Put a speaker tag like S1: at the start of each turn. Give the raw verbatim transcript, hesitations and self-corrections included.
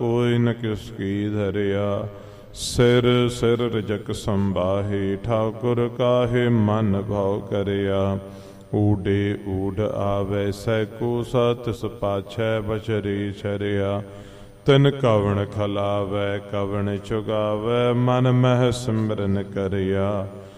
S1: कोई न किसकी धरिया। सिर सिर रजक संबाही ठाकुर काहे मन भाव करिया। ऊडे ऊड आवे सैको सत पाछै बचरी छरिया। तिन कवण खलावै कवण चुगावै मन मह सिमरन करिया।